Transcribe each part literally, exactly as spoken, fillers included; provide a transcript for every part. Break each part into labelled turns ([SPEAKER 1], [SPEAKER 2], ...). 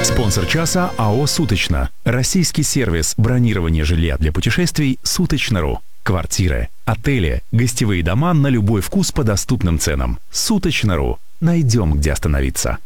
[SPEAKER 1] Спонсор часа АО «Суточно». Российский сервис бронирования жилья для путешествий «Суточно.ру». Квартиры, отели, гостевые дома на любой вкус по доступным ценам. «Суточно.ру». Найдем, где остановиться.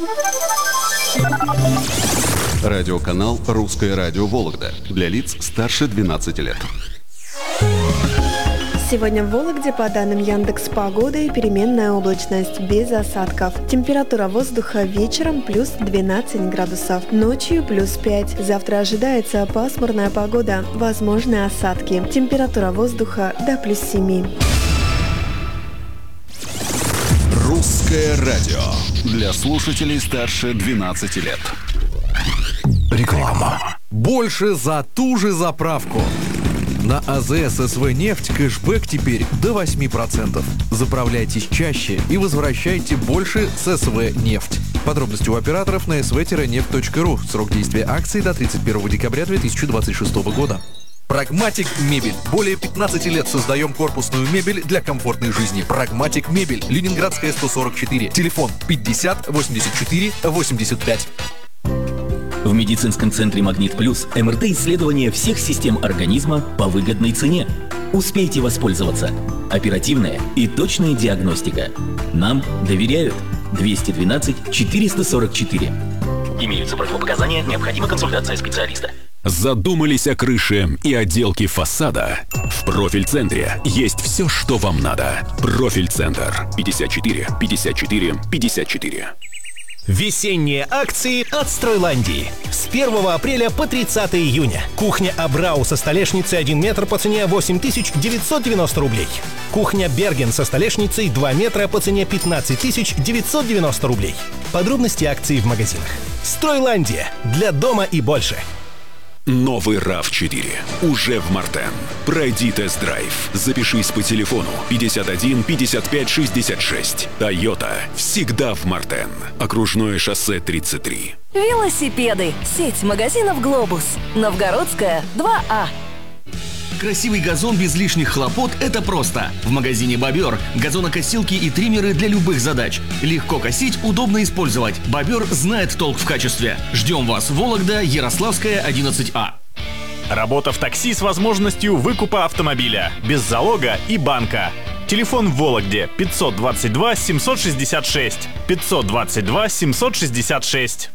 [SPEAKER 2] Радиоканал «Русское радио Вологда» для лиц старше двенадцати лет.
[SPEAKER 3] Сегодня в Вологде, по данным Яндекс.Погоды, переменная облачность без осадков. Температура воздуха вечером плюс двенадцать градусов, ночью плюс пять. Завтра ожидается пасмурная погода, возможны осадки. Температура воздуха до плюс семи.
[SPEAKER 2] Русское радио для слушателей старше двенадцати лет.
[SPEAKER 4] Реклама. Больше за ту же заправку. На АЗС СВ «Нефть» кэшбэк теперь до восемь процентов. Заправляйтесь чаще и возвращайте больше с СВ «Нефть». Подробности у операторов на эс вэ нефть точка ру. Срок действия акции до тридцать первого декабря две тысячи двадцать шестого года. Прагматик Мебель. Более пятнадцати лет создаем корпусную мебель для комфортной жизни. Прагматик Мебель. Ленинградская, сто сорок четыре. Телефон пятьдесят восемьдесят четыре восемьдесят пять.
[SPEAKER 5] В медицинском центре «Магнит Плюс» эм эр тэ-исследование всех систем организма по выгодной цене. Успейте воспользоваться. Оперативная и точная диагностика. Нам доверяют. двести двенадцать четыреста сорок четыре. Имеются противопоказания, необходима консультация специалиста.
[SPEAKER 6] Задумались о крыше и отделке фасада? В Профиль-центре есть все, что вам надо. Профиль-центр. пятьдесят четыре пятьдесят четыре пятьдесят четыре.
[SPEAKER 7] Весенние акции от Стройландии. С первого апреля по тридцатое июня. Кухня Абрау со столешницей один метр по цене восемь тысяч девятьсот девяносто рублей. Кухня Берген со столешницей два метра по цене пятнадцать тысяч девятьсот девяносто рублей. Подробности акций в магазинах. Стройландия. Для дома и больше.
[SPEAKER 6] Новый рав четыре уже в Мартен. Пройди тест-драйв. Запишись по телефону пятьдесят один пятьдесят пять шестьдесят шесть. Тойота всегда в Мартен. Окружное шоссе тридцать три.
[SPEAKER 8] Велосипеды. Сеть магазинов «Глобус». Новгородская, два А.
[SPEAKER 9] Красивый газон без лишних хлопот – это просто. В магазине «Бобер» газонокосилки и триммеры для любых задач. Легко косить, удобно использовать. «Бобер» знает толк в качестве. Ждем вас, Вологда, Ярославская, одиннадцать А.
[SPEAKER 10] Работа в такси с возможностью выкупа автомобиля, без залога и банка. Телефон в Вологде пятьсот двадцать два семьсот шестьдесят шесть. пятьсот двадцать два семьсот шестьдесят шесть.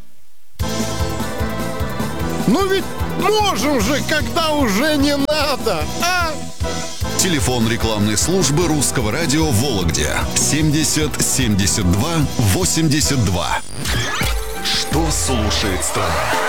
[SPEAKER 11] Ну ведь можем же, когда уже не надо, а?
[SPEAKER 2] Телефон рекламной службы Русского радио в Вологде семьдесят семьдесят два восемьдесят два. Что слушает страна?